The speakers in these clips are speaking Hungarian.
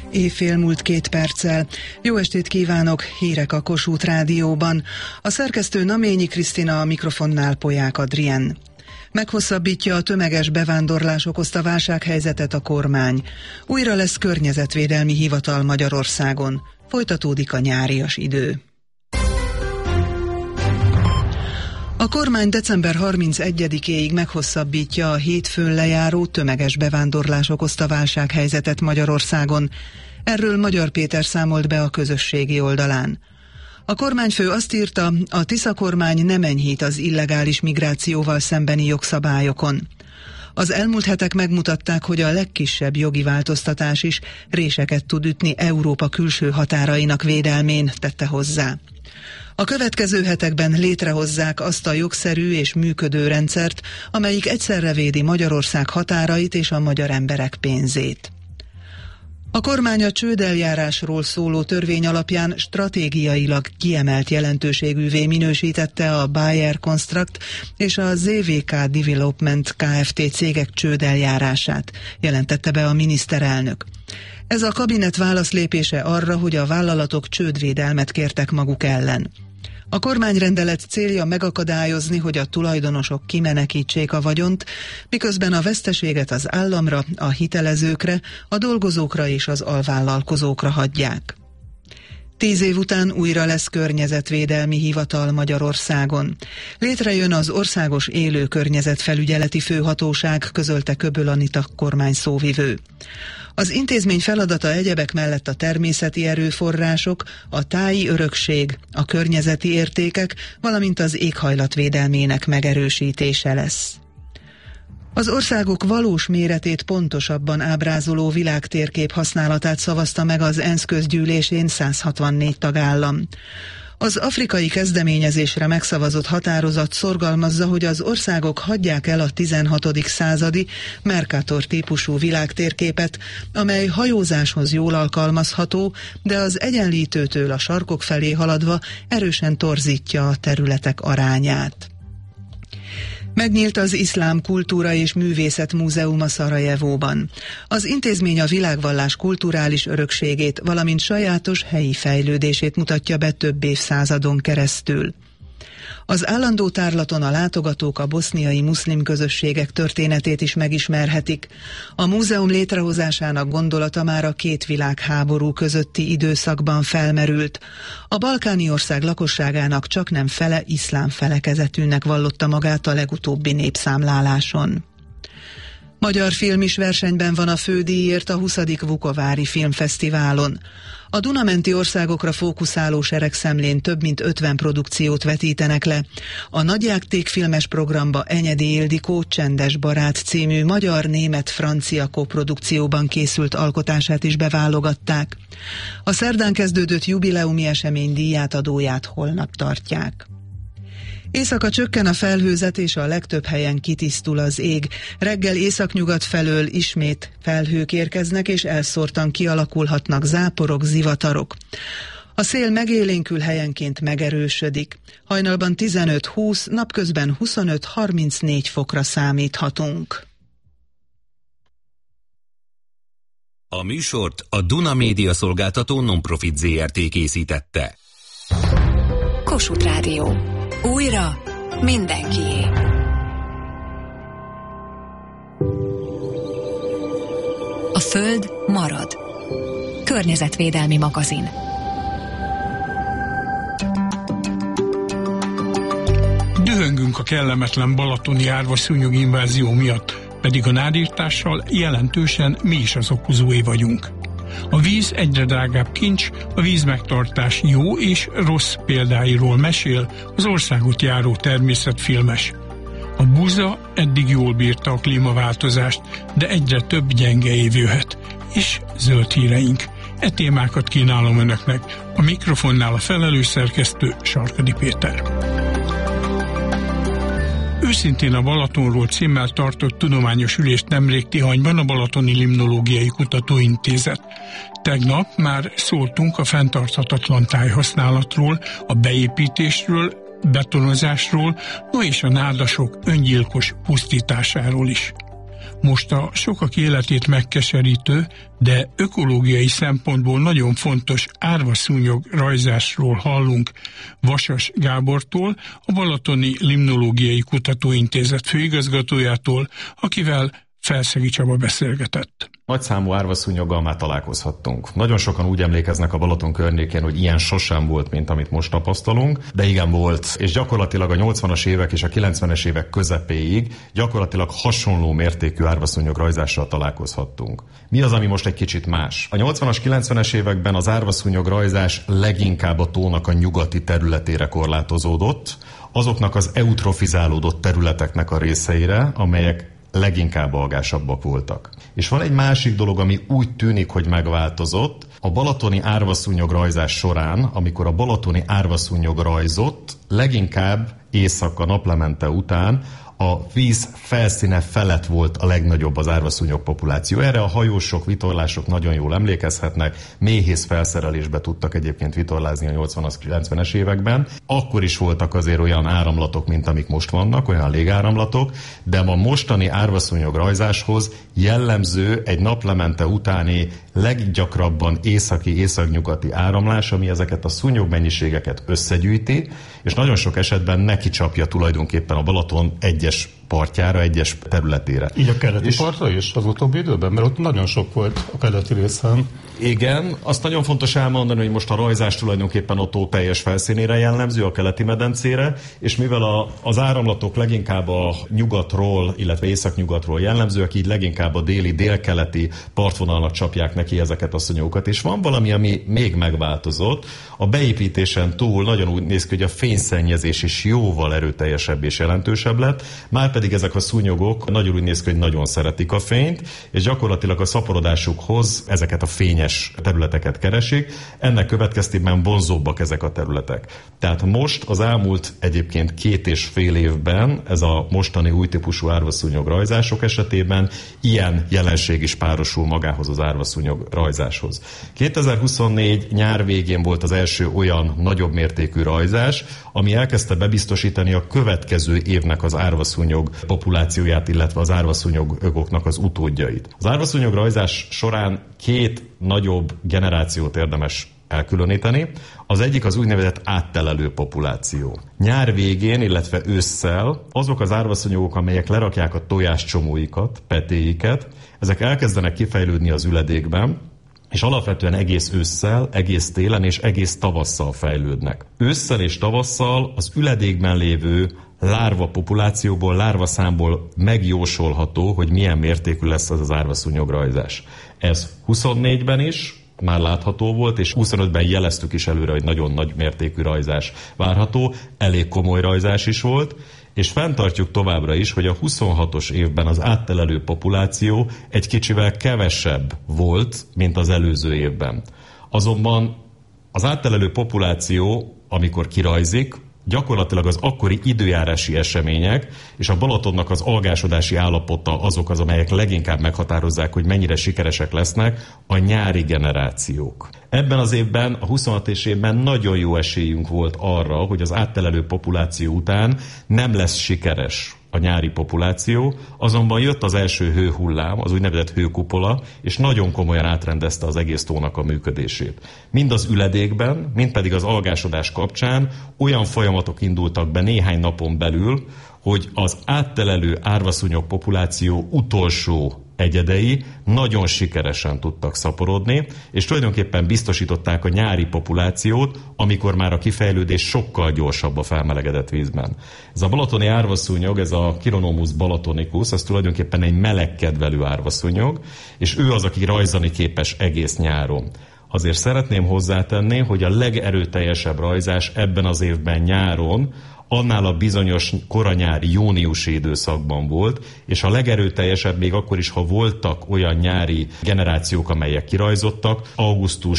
Éjfél múlt 2 perccel. Jó estét kívánok, hírek a Kossuth Rádióban. A szerkesztő Naményi Krisztina, a mikrofonnál Polyák Adrien. Meghosszabbítja a tömeges bevándorlás okozta válsághelyzetet a kormány. Újra lesz környezetvédelmi hivatal Magyarországon. Folytatódik a nyárias idő. A kormány december 31-éig meghosszabbítja a hétfőn lejáró tömeges bevándorlás okozta válsághelyzetet Magyarországon. Erről Magyar Péter számolt be a közösségi oldalán. A kormányfő azt írta, a Tisza kormány nem enyhít az illegális migrációval szembeni jogszabályokon. Az elmúlt hetek megmutatták, hogy a legkisebb jogi változtatás is réseket tud ütni Európa külső határainak védelmén, tette hozzá. A következő hetekben létrehozzák azt a jogszerű és működő rendszert, amelyik egyszerre védi Magyarország határait és a magyar emberek pénzét. A kormány a csődeljárásról szóló törvény alapján stratégiailag kiemelt jelentőségűvé minősítette a Bayer Construct és a ZVK Development Kft. Cégek csődeljárását, jelentette be a miniszterelnök. Ez a kabinet válaszlépése arra, hogy a vállalatok csődvédelmet kértek maguk ellen. A kormányrendelet célja megakadályozni, hogy a tulajdonosok kimenekítsék a vagyont, miközben a veszteséget az államra, a hitelezőkre, a dolgozókra és az alvállalkozókra hagyják. 10 év után újra lesz környezetvédelmi hivatal Magyarországon. Létrejön az Országos Élő Környezetfelügyeleti Főhatóság, közölte Köböl Anita kormányszóvivő. Az intézmény feladata egyebek mellett a természeti erőforrások, a táji örökség, a környezeti értékek, valamint az éghajlatvédelmének megerősítése lesz. Az országok valós méretét pontosabban ábrázoló világtérkép használatát szavazta meg az ENSZ közgyűlésén 164 tagállam. Az afrikai kezdeményezésre megszavazott határozat szorgalmazza, hogy az országok hagyják el a 16. századi Mercator típusú világtérképet, amely hajózáshoz jól alkalmazható, de az egyenlítőtől a sarkok felé haladva erősen torzítja a területek arányát. Megnyílt az Iszlám Kultúra és Művészet Múzeuma Szarajevóban. Az intézmény a világvallás kulturális örökségét, valamint sajátos helyi fejlődését mutatja be több évszázadon keresztül. Az állandó tárlaton a látogatók a boszniai muszlim közösségek történetét is megismerhetik. A múzeum létrehozásának gondolata már a 2 világháború közötti időszakban felmerült. A balkáni ország lakosságának csaknem fele iszlám felekezetűnek vallotta magát a legutóbbi népszámláláson. Magyar film is versenyben van a fődíjért a 20. Vukovári Filmfesztiválon. A Duna-menti országokra fókuszáló seregszemlén több mint 50 produkciót vetítenek le. A nagyjáték filmes programba Enyedi Ildikó Csendes barát című magyar-német-francia koprodukcióban készült alkotását is beválogatták. A szerdán kezdődött jubileumi esemény díjátadóját holnap tartják. Éjszaka csökken a felhőzet, és a legtöbb helyen kitisztul az ég. Reggel északnyugat felől ismét felhők érkeznek, és elszórtan kialakulhatnak záporok, zivatarok. A szél megélénkül, helyenként megerősödik. Hajnalban 15-20, napközben 25-34 fokra számíthatunk. A műsort a Duna Média Szolgáltató Non-Profit Zrt. Készítette. Kossuth Rádió. Újra mindenkié. A Föld marad. Környezetvédelmi magazin. Dühöngünk a kellemetlen balatoni árvaszúnyog invázió miatt, pedig a nádírtással jelentősen mi is az okozói vagyunk. A víz egyre drágább kincs, a vízmegtartás jó és rossz példáiról mesél az országot járó természetfilmes. A buza eddig jól bírta a klímaváltozást, de egyre több gyenge év jöhet, és zöld híreink. E témákat kínálom önöknek, a mikrofonnál a felelős szerkesztő Sarkadi Péter. Őszintén a Balatonról címmel tartott tudományos ülést nemrég Tihanyban a Balatoni Limnológiai Kutatóintézet. Tegnap már szóltunk a fenntarthatatlan tájhasználatról, a beépítésről, betonozásról, no és a nádasok öngyilkos pusztításáról is. Most a sokak életét megkeserítő, de ökológiai szempontból nagyon fontos árvaszúnyog rajzásról hallunk Vasas Gábortól, a Balatoni Limnológiai Kutatóintézet főigazgatójától, akivel Felszegi Csaba beszélgetett. Nagyszámú árvaszúnyoggal már találkozhattunk. Nagyon sokan úgy emlékeznek a Balaton környékén, hogy ilyen sosem volt, mint amit most tapasztalunk, de igen volt, és gyakorlatilag a 80-as évek és a 90-es évek közepéig gyakorlatilag hasonló mértékű árvaszúnyog rajzással találkozhattunk. Mi az, ami most egy kicsit más? A 80-as, 90-es években az árvaszúnyog rajzás leginkább a tónak a nyugati területére korlátozódott, azoknak az eutrofizálódott területeknek a részeire, amelyek leginkább algásabbak voltak. És van egy másik dolog, ami úgy tűnik, hogy megváltozott. A balatoni árvaszúnyog rajzás során, amikor a balatoni árvaszúnyog rajzott, leginkább éjszaka naplemente után a víz felszíne felett volt a legnagyobb az árvaszúnyog populáció. Erre a hajósok, vitorlások nagyon jól emlékezhetnek, méhész felszerelésbe tudtak egyébként vitorlázni a 80-as, 90-es években. Akkor is voltak azért olyan áramlatok, mint amik most vannak, olyan légáramlatok, de a mostani árvaszúnyog rajzáshoz jellemző egy naplemente utáni leggyakrabban északnyugati áramlás, ami ezeket a szúnyog mennyiségeket összegyűjti, és nagyon sok esetben neki csapja tulajdonképpen a Balaton egyes partjára, egyes területére. Így a keleti partra is az utóbbi időben? Mert ott nagyon sok volt a keleti részen. Igen, azt nagyon fontos elmondani, hogy most a rajzás tulajdonképpen a tó teljes felszínére jellemző, a keleti medencére, és mivel az áramlatok leginkább a nyugatról, illetve északnyugatról jellemzőek, így leginkább a déli-délkeleti partvonalnak csapják neki ezeket a szúnyogokat. És van valami, ami még megváltozott. A beépítésen túl nagyon úgy néz ki, hogy a fényszennyezés is jóval erőteljesebb és jelentősebb lett, márpedig ezek a szúnyogok nagyon úgy néz ki, hogy nagyon szeretik a fényt, és gyakorlatilag a szaporodásukhoz ezeket a fényes területeket keresik, ennek következtében vonzóbbak ezek a területek. Tehát most az elmúlt egyébként 2,5 évben ez a mostani új típusú árvaszúnyog rajzások esetében ilyen jelenség is párosul magához az árvaszúnyog rajzáshoz. 2024 nyár végén volt az első olyan nagyobb mértékű rajzás, ami elkezdte bebiztosítani a következő évnek az árvaszúnyog populációját, illetve az árvaszúnyogoknak az utódjait. Az árvaszúnyog rajzás során 2 nagyobb generációt érdemes elkülöníteni. Az egyik az úgynevezett áttelelő populáció. Nyár végén, illetve ősszel azok az árvaszúnyogok, amelyek lerakják a tojáscsomóikat, petéiket, ezek elkezdenek kifejlődni az üledékben, és alapvetően egész ősszel, egész télen és egész tavasszal fejlődnek. Ősszel és tavasszal az üledékben lévő lárva populációból, lárvaszámból megjósolható, hogy milyen mértékű lesz az árvaszúnyog rajzás. Ez 24-ben is már látható volt, és 25-ben jeleztük is előre, hogy nagyon nagy mértékű rajzás várható, elég komoly rajzás is volt, és fenntartjuk továbbra is, hogy a 26-os évben az áttelelő populáció egy kicsivel kevesebb volt, mint az előző évben. Azonban az áttelelő populáció, amikor kirajzik, gyakorlatilag az akkori időjárási események és a Balatonnak az algásodási állapota azok az, amelyek leginkább meghatározzák, hogy mennyire sikeresek lesznek a nyári generációk. Ebben az évben, a 26-es évben nagyon jó esélyünk volt arra, hogy az áttelelő populáció után nem lesz sikeres a nyári populáció, azonban jött az első hőhullám, az úgynevezett hőkupola, és nagyon komolyan átrendezte az egész tónak a működését. Mind az üledékben, mind pedig az algásodás kapcsán olyan folyamatok indultak be néhány napon belül, hogy az áttelelő árvaszúnyog populáció utolsó egyedei nagyon sikeresen tudtak szaporodni, és tulajdonképpen biztosították a nyári populációt, amikor már a kifejlődés sokkal gyorsabb a felmelegedett vízben. Ez a balatoni árvaszúnyog, ez a Chironomus balatonicus, az tulajdonképpen egy melegkedvelő árvaszúnyog, és ő az, aki rajzani képes egész nyáron. Azért szeretném hozzátenni, hogy a legerőteljesebb rajzás ebben az évben nyáron annál a bizonyos koranyári júniusi időszakban volt, és a legerőteljesebb még akkor is, ha voltak olyan nyári generációk, amelyek kirajzottak, augusztus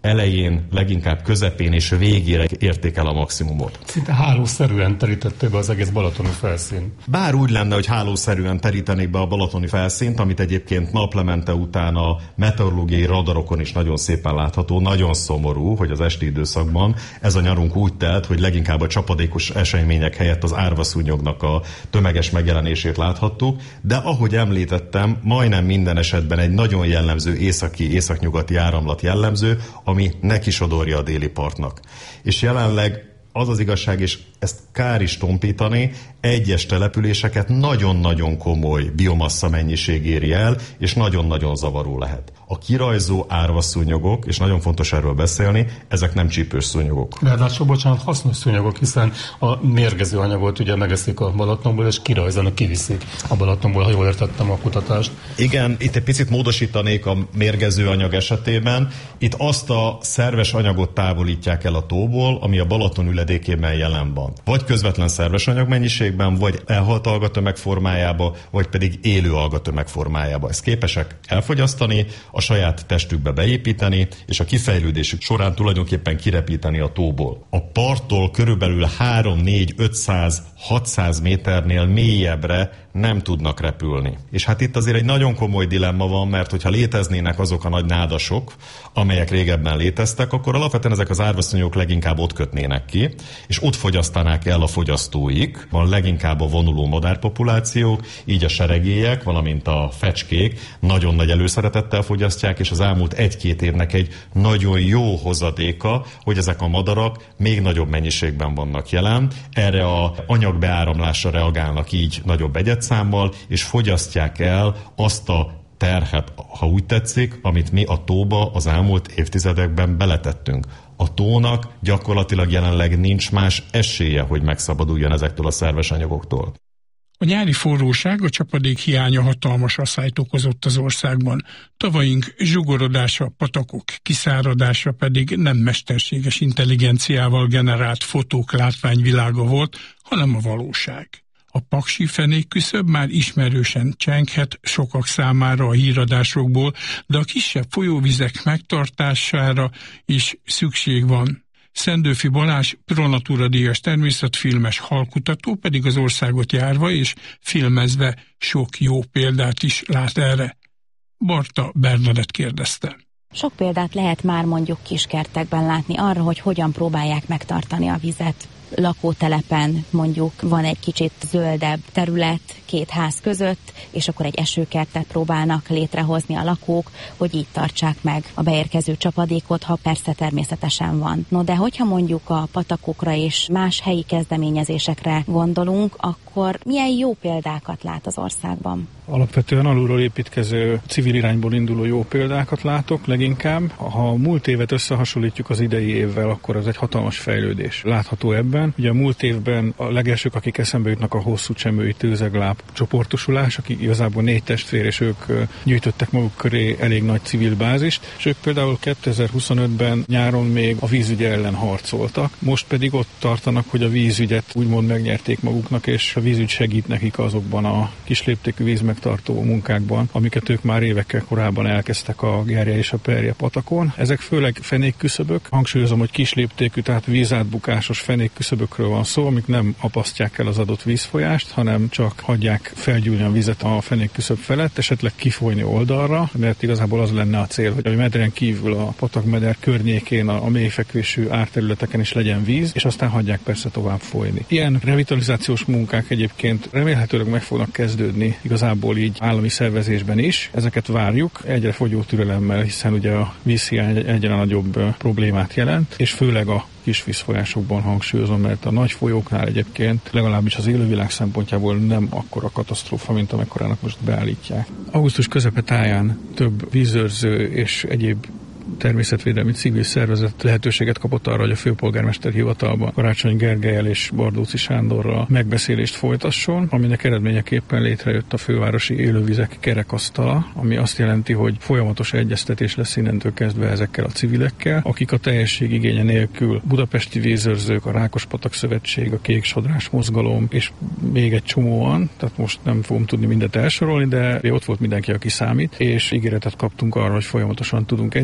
elején, leginkább közepén és végére érték el a maximumot. Szinte hálószerűen terítette be az egész balatoni felszín. Bár úgy lenne, hogy hálószerűen terítenék be a balatoni felszínt, amit egyébként naplemente után a meteorológiai radarokon is nagyon szépen látható, nagyon szomorú, hogy az esti időszakban ez a nyarunk úgy telt, hogy leginkább a csapadékos események helyett az árvaszúnyognak a tömeges megjelenését láthattuk, de ahogy említettem, majdnem minden esetben egy nagyon jellemző északnyugati áramlat jellemző, ami nekisodorja a déli partnak. És jelenleg az az igazság, és ezt kár is tompítani, egyes településeket nagyon-nagyon komoly biomassa mennyiség éri el, és nagyon-nagyon zavaró lehet. A kirajzó árvaszúnyogok, és nagyon fontos erről beszélni, ezek nem csípős szúnyogok. Ráadásul, bocsánat, hasznos szúnyogok, hiszen a mérgező anyagot ugye megeszik a Balatonból, és kirajzanak, kiviszik a Balatonból, ha jól értettem a kutatást. Igen, itt egy picit módosítanék a mérgező anyag esetében. Itt azt a szerves anyagot távolítják el a tóból, ami a Balaton üledékében jelen van. Vagy közvetlen szerves anyag mennyiségben, vagy elhalt algatömeg formájába, vagy pedig élő algatömeg formájába. Ezt képesek elfogyasztani, a saját testükbe beépíteni, és a kifejlődésük során tulajdonképpen kirepíteni a tóból. A parttól körülbelül 3, 4, 500, 600 méternél mélyebbre nem tudnak repülni. És hát itt azért egy nagyon komoly dilemma van, mert hogyha léteznének azok a nagy nádasok, amelyek régebben léteztek, akkor alapvetően ezek az árvaszúnyogok leginkább ott kötnének ki, és ott fogyasztanák el a fogyasztóik, van leginkább a vonuló madárpopulációk, így a seregélyek, valamint a fecskék nagyon nagy előszeretettel fogyasztják, és az elmúlt 1-2 évnek egy nagyon jó hozadéka, hogy ezek a madarak még nagyobb mennyiségben vannak jelen, erre a anyagbeáramlásra reagálnak így nagyobb egyedszámmal, és fogyasztják el azt a terhet, ha úgy tetszik, amit mi a tóba az elmúlt évtizedekben beletettünk. A tónak gyakorlatilag jelenleg nincs más esélye, hogy megszabaduljon ezektől a szerves anyagoktól. A nyári forróság, a csapadék hiánya hatalmas asszályt okozott az országban. Tavaink zsugorodása, patakok kiszáradása pedig nem mesterséges intelligenciával generált fotók látványvilága volt, hanem a valóság. A paksi fenék küszöb már ismerősen csenghet sokak számára a híradásokból, de a kisebb folyóvizek megtartására is szükség van. Szendőfi Balázs Pronatura díjas természetfilmes halkutató pedig az országot járva és filmezve sok jó példát is lát erre. Barta Bernadett kérdezte. Sok példát lehet már mondjuk kiskertekben látni arra, hogy hogyan próbálják megtartani a vizet. Lakótelepen mondjuk van egy kicsit zöldebb terület 2 ház között, és akkor egy esőkertet próbálnak létrehozni a lakók, hogy így tartsák meg a beérkező csapadékot, ha persze természetesen van. No, de hogyha mondjuk a patakokra és más helyi kezdeményezésekre gondolunk, akkor milyen jó példákat lát az országban? Alapvetően alulról építkező, civil irányból induló jó példákat látok leginkább. Ha a múlt évet összehasonlítjuk az idei évvel, akkor ez egy hatalmas fejlődés látható ebben. Ugye a múlt évben a legelsők, akik eszembe jutnak, a hosszú csemői tőzegláb csoportosulás, akik igazából 4 testvér, és ők gyűjtöttek maguk köré elég nagy civil bázist, és ők például 2025-ben nyáron még a vízügy ellen harcoltak, most pedig ott tartanak, hogy a vízügyet úgymond megnyerték maguknak, és a vízügy segít nekik azokban a kisléptékű vízmegtartó munkákban, amiket ők már évekkel korábban elkezdtek a Gerje és a Perje patakon. Ezek főleg fenékküszöbök, hangsúlyozom, hogy kisléptékű, tehát vízátbukásos fenékküszöbökről van szó, amik nem apasztják el az adott vízfolyást, hanem csak hagyják felgyűlni a vizet a fenékküszöb felett, esetleg kifolyni oldalra, mert igazából az lenne a cél, hogy a medren kívül a patakmeder környékén, a mélyfekvésű árterületeken is legyen víz, és aztán hagyják persze tovább folyni. Ilyen revitalizációs munkák egyébként remélhetőleg meg fognak kezdődni igazából így állami szervezésben is. Ezeket várjuk egyre fogyó türelemmel, hiszen ugye a vízhiány egyre nagyobb problémát jelent, és főleg a kis vízfolyásokban hangsúlyozom, mert a nagy folyóknál egyébként legalábbis az élővilág szempontjából nem akkora katasztrófa, mint amekkorának most beállítják. Augusztus közepe táján több vízőrző és egyéb természetvédelmi civil szervezet lehetőséget kapott arra, hogy a főpolgármester hivatalban Karácsony Gergellyel és Bardóczy Sándorral megbeszélést folytasson, aminek eredményeképpen létrejött a fővárosi élővizek kerekasztala, ami azt jelenti, hogy folyamatos egyeztetés lesz innentől kezdve ezekkel a civilekkel, akik a teljesség igénye nélkül budapesti vízőrzők, a Rákospatak Szövetség, a Kéksodrás Mozgalom, és még egy csomóan, tehát most nem fogom tudni mindet elsorolni, de ott volt mindenki, aki számít, és ígéretet kaptunk arra, hogy folyamatosan tudunk egyeztetni,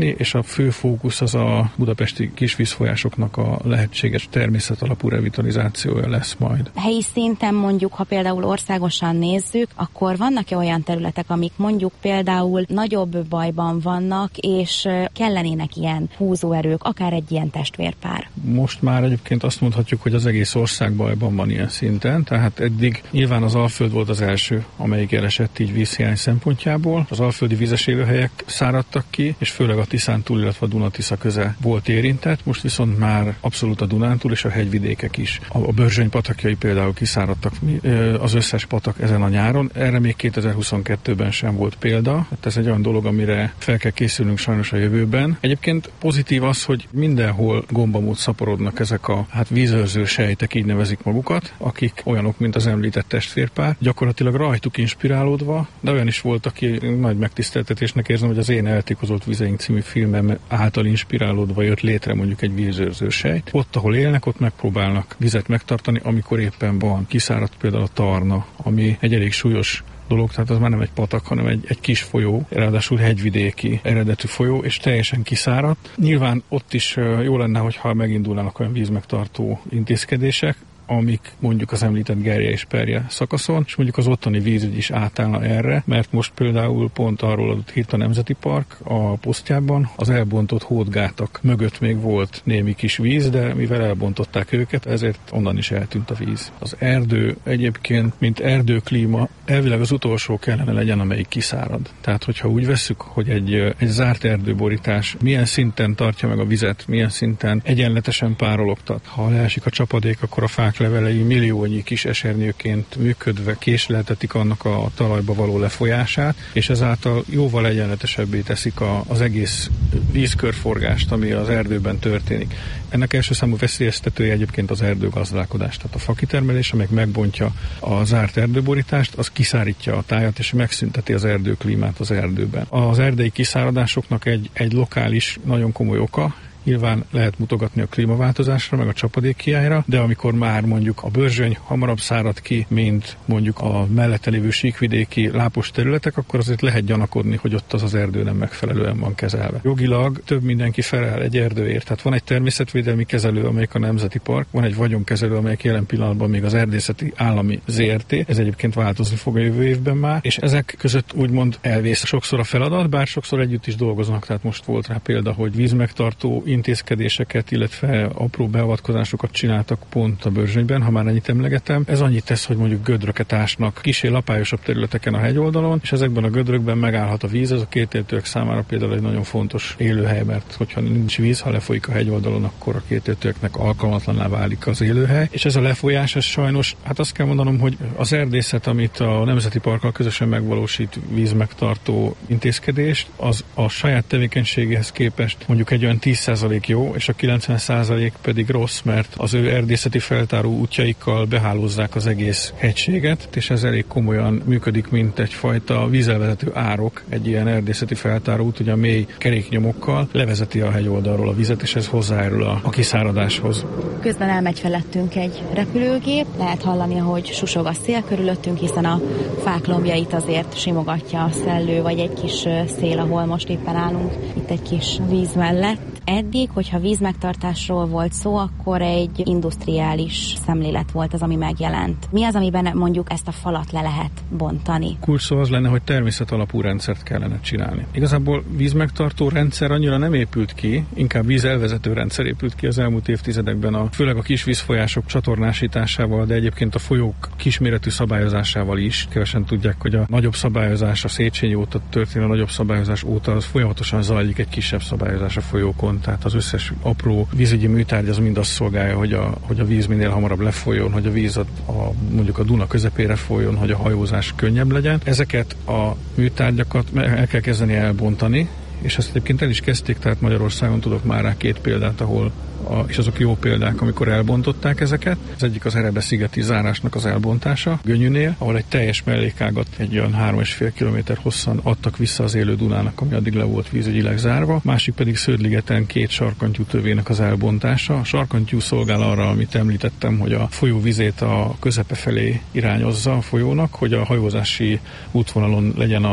látni, és a fő fókusz az a budapesti kisvízfolyásoknak a lehetséges természetalapú revitalizációja lesz majd. Helyi szinten mondjuk, ha például országosan nézzük, akkor vannak-e olyan területek, amik mondjuk például nagyobb bajban vannak, és kellenének ilyen húzóerők, akár egy ilyen testvérpár? Most már egyébként azt mondhatjuk, hogy az egész ország bajban van ilyen szinten, tehát eddig nyilván az Alföld volt az első, amelyik elesett így vízhiány szempontjából. Az alföldi vizes élőhelyek száradtak ki, és főleg a Tiszántúl, illetve a Duna-Tisza köze volt érintett, most viszont már abszolút a Dunántúl és a hegyvidékek is. A Börzsöny patakjai például kiszáradtak, az összes patak ezen a nyáron. Erre még 2022-ben sem volt példa. Hát ez egy olyan dolog, amire fel kell készülnünk sajnos a jövőben. Egyébként pozitív az, hogy mindenhol gombamód szaporodnak ezek a vízőrző sejtek, így nevezik magukat, akik olyanok, mint az említett testvérpár, gyakorlatilag rajtuk inspirálódva, de olyan is volt, aki nagy megtiszteltetésnek érzem, hogy az Én eltikozott vizeink című filmem által inspirálódva jött létre mondjuk egy vízőrző sejt. Ott, ahol élnek, ott megpróbálnak vizet megtartani, amikor éppen van. Kiszáradt például a Tarna, ami egy elég súlyos dolog, tehát az már nem egy patak, hanem egy kis folyó, ráadásul hegyvidéki eredetű folyó, és teljesen kiszáradt. Nyilván ott is jó lenne, hogyha megindulnának olyan vízmegtartó intézkedések, amik mondjuk az említett Gerje és Perje szakaszon, és mondjuk az ottani vízügy is átállna erre, mert most például pont arról adott hírt a Nemzeti Park a posztjában, az elbontott hódgátak mögött még volt némi kis víz, de mivel elbontották őket, ezért onnan is eltűnt a víz. Az erdő egyébként, mint erdőklíma, elvileg az utolsó kellene legyen, amelyik kiszárad. Tehát, hogyha úgy vesszük, hogy egy zárt erdőborítás milyen szinten tartja meg a vizet, milyen szinten egyenletesen párologtat. Ha leesik a csapadék, akkor a fák levelei milliónyi kis esernyőként működve késleltetik annak a talajba való lefolyását, és ezáltal jóval egyenletesebbé teszik az egész vízkörforgást, ami az erdőben történik. Ennek első számú veszélyeztetője egyébként az erdőgazdálkodás, tehát a fakitermelés, amely megbontja a zárt erdőborítást, az kiszárítja a tájat, és megszünteti az erdőklímát az erdőben. Az erdei kiszáradásoknak egy lokális, nagyon komoly oka, nyilván lehet mutogatni a klímaváltozásra, meg a csapadékhiányra, de amikor már mondjuk a Börzsöny hamarabb szárad ki, mint mondjuk a mellette lévő síkvidéki lápos területek, akkor azért lehet gyanakodni, hogy ott az erdő nem megfelelően van kezelve. Jogilag több mindenki felel egy erdőért. Tehát van egy természetvédelmi kezelő, amelyik a Nemzeti Park, van egy vagyonkezelő, amelyik jelen pillanatban még az Erdészeti Állami ZRT. Ez egyébként változni fog a jövő évben már, és ezek között úgymond elvész sokszor a feladat, bár sokszor együtt is dolgoznak. Tehát most volt rá példa, hogy vízmegtartó intézkedéseket, illetve apró beavatkozásokat csináltak pont a Börzsönyben, ha már ennyit emlegetem. Ez annyit tesz, hogy mondjuk gödröket ásnak kissé lapályosabb területeken a hegyoldalon, és ezekben a gödrökben megállhat a víz. Ez a kétéltőek számára például egy nagyon fontos élőhely, mert hogyha nincs víz, ha lefolyik a hegyoldalon, akkor a kétéltőeknek alkalmatlanná válik az élőhely. És ez a lefolyás, ez sajnos, hát azt kell mondanom, hogy az erdészet, amit a Nemzeti Parkkal közösen megvalósít vízmegtartó intézkedést, az a saját tevékenységéhez képest mondjuk egy olyan 10% jó, és a 90% pedig rossz, mert az ő erdészeti feltáró útjaikkal behálózzák az egész hegységet, és ez elég komolyan működik, mint egyfajta vízelvezető árok. Egy ilyen erdészeti feltáró út, ugye a mély keréknyomokkal levezeti a hegyoldalról a vizet, és ez hozzájárul a kiszáradáshoz. Közben elmegy felettünk egy repülőgép, lehet hallani, hogy susog a szél körülöttünk, hiszen a fák lombjait azért simogatja a szellő, vagy egy kis szél, ahol most éppen állunk, itt egy kis víz mellett. Eddig, hogyha vízmegtartásról volt szó, akkor egy industriális szemlélet volt az, ami megjelent. Mi az, amiben mondjuk ezt a falat le lehet bontani? Kulcs szó az lenne, hogy természetalapú rendszert kellene csinálni. Igazából vízmegtartó rendszer annyira nem épült ki, inkább vízelvezető rendszer épült ki az elmúlt évtizedekben, főleg a kis vízfolyások csatornásításával, de egyébként a folyók kisméretű szabályozásával is. Kevesen tudják, hogy a nagyobb szabályozás a Széchenyi óta történő nagyobb szabályozás óta az folyamatosan zajlik egy kisebb szabályozás a folyókon. Tehát az összes apró vízügyi műtárgy az mind azt szolgálja, hogy a víz minél hamarabb lefolyjon, hogy a víz mondjuk a Duna közepére folyjon, hogy a hajózás könnyebb legyen. Ezeket a műtárgyakat el kell kezdeni elbontani, és ezt egyébként el is kezdték, tehát Magyarországon tudok már rá 2 példát, ahol és azok jó példák, amikor elbontották ezeket. Az egyik az Erebe-szigeti zárásnak az elbontása Gönyűnél, ahol egy teljes mellékágat egy olyan 3,5 kilométer hosszan adtak vissza az élő Dunának, ami addig le volt vízügyileg zárva. Másik pedig Sződligeten 2 sarkantyú tövének az elbontása. A sarkantyú szolgál arra, amit említettem, hogy a folyó vizét a közepe felé irányozza a folyónak, hogy a hajózási útvonalon legyen a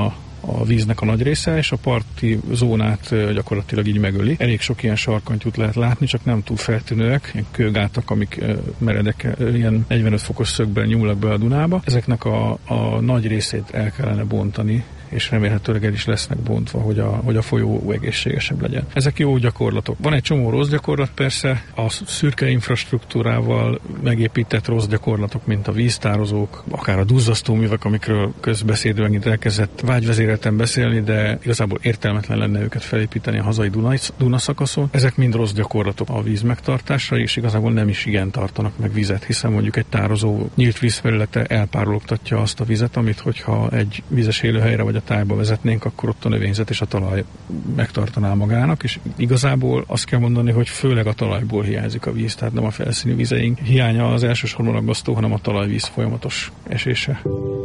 a víznek a nagy része, és a parti zónát gyakorlatilag így megöli. Elég sok ilyen sarkantyút lehet látni, csak nem túl feltűnőek, ilyen kőgátak, amik meredek, ilyen 45 fokos szögben nyúlnak be a Dunába. Ezeknek a nagy részét el kellene bontani, és remélhetőleg el is lesznek bontva, hogy a folyó egészségesebb legyen. Ezek jó gyakorlatok. Van egy csomó rossz gyakorlat persze, a szürke infrastruktúrával megépített rossz gyakorlatok, mint a víztározók, akár a duzzasztóművek, amikről közbeszédben itt elkezdett vágyvezérelten beszélni, de igazából értelmetlen lenne őket felépíteni a hazai Duna szakaszon. Ezek mind rossz gyakorlatok a víz megtartásra, és igazából nem is igen tartanak meg vizet, hiszen mondjuk egy tározó nyílt vízfelülete elpárologtatja azt a vizet, amit hogyha egy vízes élőhelyre vagy a tájba vezetnénk, akkor ott a növényzet és a talaj megtartaná magának, és igazából azt kell mondani, hogy főleg a talajból hiányzik a víz, tehát nem a felszíni vizeink hiánya az elsősorban aggasztó, hanem a talajvíz folyamatos esése.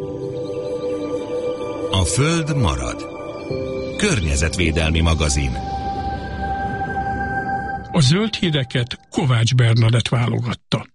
A Föld marad. Környezetvédelmi magazin. A zöld híreket Kovács Bernadett válogatta.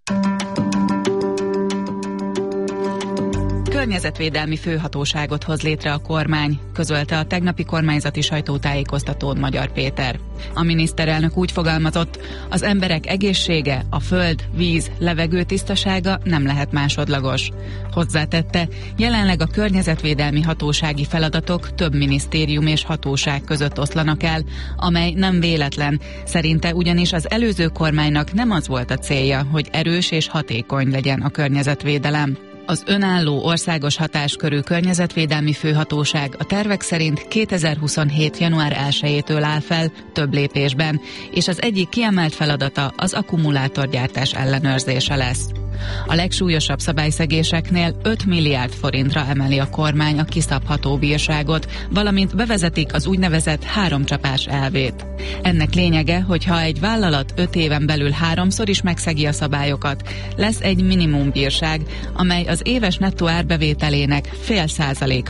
Környezetvédelmi főhatóságot hoz létre a kormány, közölte a tegnapi kormányzati sajtótájékoztatón Magyar Péter. A miniszterelnök úgy fogalmazott, az emberek egészsége, a föld, víz, levegő tisztasága nem lehet másodlagos. Hozzátette, jelenleg a környezetvédelmi hatósági feladatok több minisztérium és hatóság között oszlanak el, amely nem véletlen. Szerinte ugyanis az előző kormánynak nem az volt a célja, hogy erős és hatékony legyen a környezetvédelem. Az önálló országos hatáskörű környezetvédelmi főhatóság a tervek szerint 2027. január 1-től áll fel több lépésben, és az egyik kiemelt feladata az akkumulátorgyártás ellenőrzése lesz. A legsúlyosabb szabályszegéseknél 5 milliárd forintra emeli a kormány a kiszabható bírságot, valamint bevezetik az úgynevezett 3 csapás elvét. Ennek lényege, hogy ha egy vállalat 5 éven belül 3-szor is megszegi a szabályokat, lesz egy minimumbírság, amely az éves nettó árbevételének 0,5%-a